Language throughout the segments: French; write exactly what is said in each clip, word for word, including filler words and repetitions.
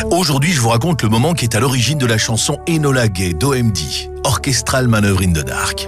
Aujourd'hui, je vous raconte le moment qui est à l'origine de la chanson Enola Gay d'O M D, Orchestral Manoeuvre in the Dark.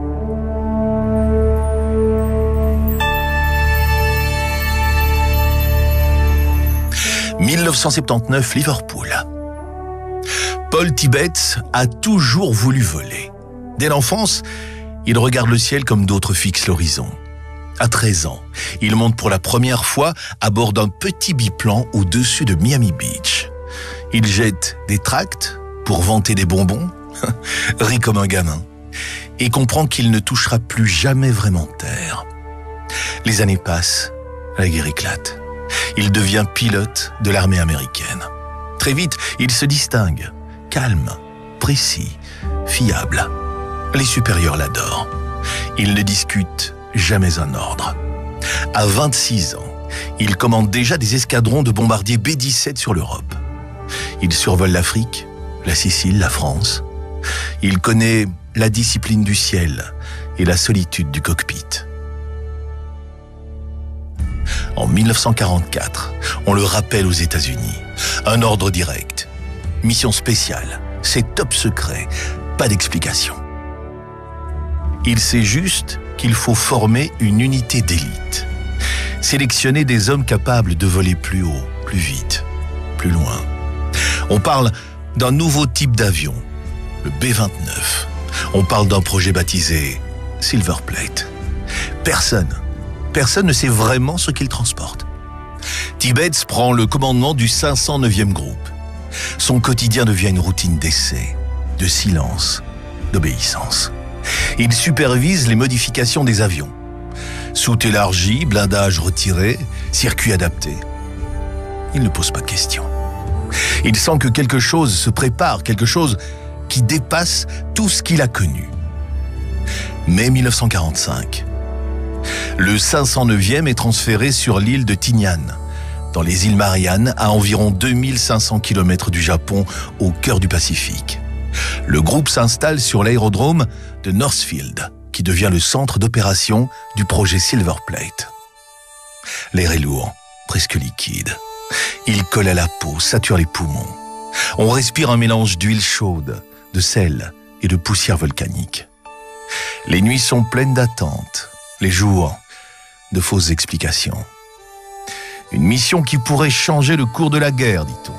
mille neuf cent soixante-dix-neuf, Liverpool. Paul Tibbets a toujours voulu voler. Dès l'enfance, il regarde le ciel comme d'autres fixent l'horizon. À treize ans, il monte pour la première fois à bord d'un petit biplan au-dessus de Miami Beach. Il jette des tracts pour vanter des bonbons, rit comme un gamin, et comprend qu'il ne touchera plus jamais vraiment terre. Les années passent, la guerre éclate. Il devient pilote de l'armée américaine. Très vite, il se distingue, calme, précis, fiable. Les supérieurs l'adorent. Il ne discute jamais un ordre. À vingt-six ans, il commande déjà des escadrons de bombardiers B dix-sept sur l'Europe. Il survole l'Afrique, la Sicile, la France. Il connaît la discipline du ciel et la solitude du cockpit. En mille neuf cent quarante-quatre, on le rappelle aux États-Unis. Un ordre direct. Mission spéciale. C'est top secret. Pas d'explication. Il sait juste qu'il faut former une unité d'élite. Sélectionner des hommes capables de voler plus haut, plus vite, plus loin. On parle d'un nouveau type d'avion, le B vingt-neuf. On parle d'un projet baptisé Silver Plate. Personne, personne ne sait vraiment ce qu'il transporte. Tibbets prend le commandement du cinq cent neuvième groupe. Son quotidien devient une routine d'essai, de silence, d'obéissance. Il supervise les modifications des avions. Soute élargie, blindage retiré, circuit adapté. Il ne pose pas de questions. Il sent que quelque chose se prépare, quelque chose qui dépasse tout ce qu'il a connu. Mai mille neuf cent quarante-cinq. Le cinq cent neuvième est transféré sur l'île de Tinian, dans les îles Mariannes, à environ deux mille cinq cents kilomètres du Japon, au cœur du Pacifique. Le groupe s'installe sur l'aérodrome de Northfield, qui devient le centre d'opération du projet Silver Plate. L'air est lourd, presque liquide. Il colle à la peau, sature les poumons. On respire un mélange d'huile chaude, de sel et de poussière volcanique. Les nuits sont pleines d'attentes, les jours de fausses explications. Une mission qui pourrait changer le cours de la guerre, dit-on.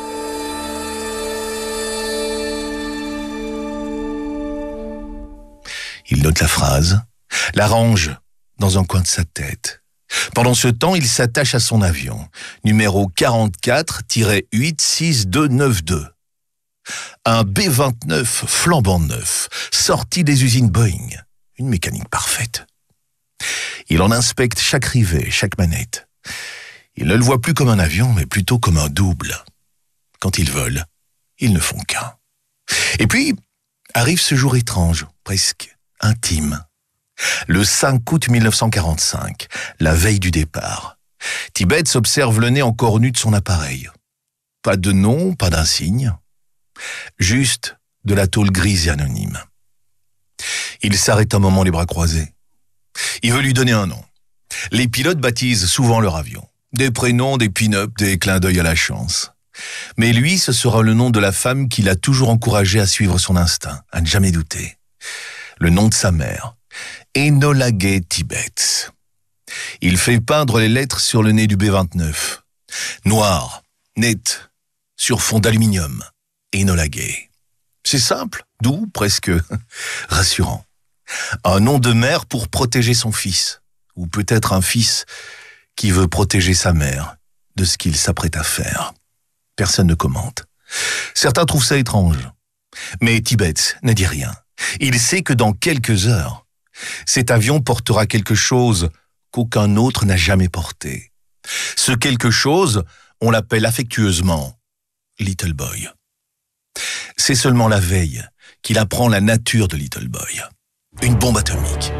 Il note la phrase, la range dans un coin de sa tête. Pendant ce temps, il s'attache à son avion, numéro quarante-quatre huit six deux neuf deux. Un B vingt-neuf flambant neuf, sorti des usines Boeing. Une mécanique parfaite. Il en inspecte chaque rivet, chaque manette. Il ne le voit plus comme un avion, mais plutôt comme un double. Quand ils volent, ils ne font qu'un. Et puis, arrive ce jour étrange, presque intime. Le cinq août mille neuf cent quarante-cinq, la veille du départ. Tibbets observe le nez encore nu de son appareil. Pas de nom, pas d'insigne. Juste de la tôle grise et anonyme. Il s'arrête un moment les bras croisés. Il veut lui donner un nom. Les pilotes baptisent souvent leur avion. Des prénoms, des pin-up, des clins d'œil à la chance. Mais lui, ce sera le nom de la femme qui l'a toujours encouragé à suivre son instinct, à ne jamais douter. Le nom de sa mère, Enola Gay Tibbets. Il fait peindre les lettres sur le nez du B vingt-neuf. Noir, net, sur fond d'aluminium. Enola Gay. C'est simple, doux, presque rassurant. Un nom de mère pour protéger son fils. Ou peut-être un fils qui veut protéger sa mère de ce qu'il s'apprête à faire. Personne ne commente. Certains trouvent ça étrange. Mais Tibbets ne dit rien. Il sait que dans quelques heures, cet avion portera quelque chose qu'aucun autre n'a jamais porté. Ce quelque chose, on l'appelle affectueusement Little Boy. C'est seulement la veille qu'il apprend la nature de Little Boy. Une bombe atomique.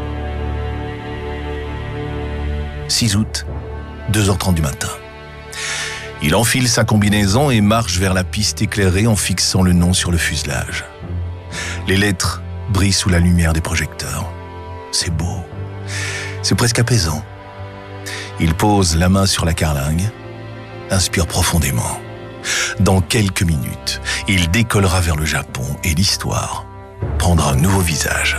six août, deux heures trente du matin. Il enfile sa combinaison et marche vers la piste éclairée en fixant le nom sur le fuselage. Les lettres brillent sous la lumière des projecteurs. C'est beau. C'est presque apaisant. Il pose la main sur la carlingue, inspire profondément. Dans quelques minutes, il décollera vers le Japon et l'histoire prendra un nouveau visage.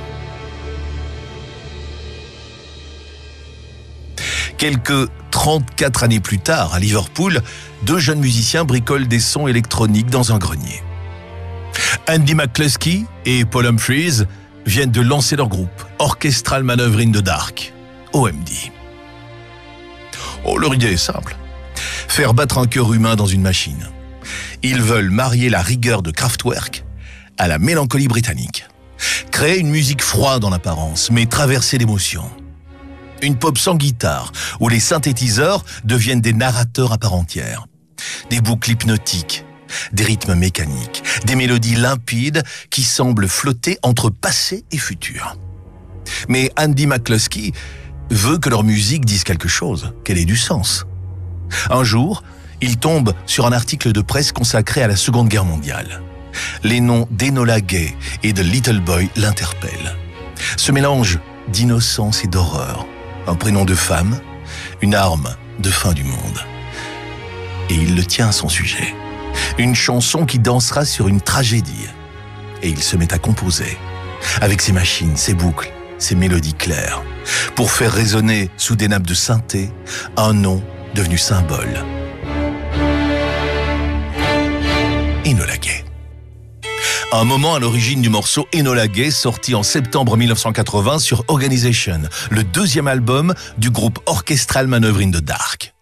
Quelques trente-quatre années plus tard, à Liverpool, deux jeunes musiciens bricolent des sons électroniques dans un grenier. Andy McCluskey et Paul Humphries viennent de lancer leur groupe, Orchestral Manoeuvre in the Dark, O M D. Oh, leur idée est simple. Faire battre un cœur humain dans une machine. Ils veulent marier la rigueur de Kraftwerk à la mélancolie britannique. Créer une musique froide en apparence, mais traversée d'émotions. Une pop sans guitare, où les synthétiseurs deviennent des narrateurs à part entière. Des boucles hypnotiques, des rythmes mécaniques, des mélodies limpides qui semblent flotter entre passé et futur. Mais Andy McCluskey veut que leur musique dise quelque chose, qu'elle ait du sens. Un jour, il tombe sur un article de presse consacré à la Seconde Guerre mondiale. Les noms d'Enola Gay et de Little Boy l'interpellent. Ce mélange d'innocence et d'horreur, un prénom de femme, une arme de fin du monde. Et il le tient à son sujet. Une chanson qui dansera sur une tragédie. Et il se met à composer, avec ses machines, ses boucles, ses mélodies claires, pour faire résonner sous des nappes de synthé un nom devenu symbole. Enola Gay. Un moment à l'origine du morceau Enola Gay, sorti en septembre mille neuf cent quatre-vingts sur Organization, le deuxième album du groupe Orchestral Manoeuvre in the Dark.